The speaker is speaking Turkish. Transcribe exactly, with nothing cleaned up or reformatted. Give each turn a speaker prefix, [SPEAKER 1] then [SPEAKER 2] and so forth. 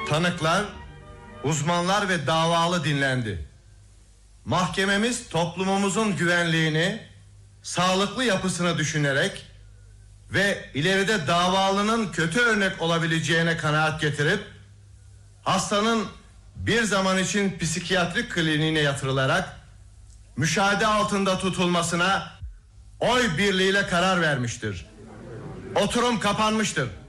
[SPEAKER 1] Tanıklar, uzmanlar ve davalı dinlendi. Mahkememiz toplumumuzun güvenliğini, sağlıklı yapısını düşünerek ve ileride davalının kötü örnek olabileceğine kanaat getirip hastanın bir zaman için psikiyatrik kliniğine yatırılarak müşahede altında tutulmasına oy birliğiyle karar vermiştir. Oturum kapanmıştır.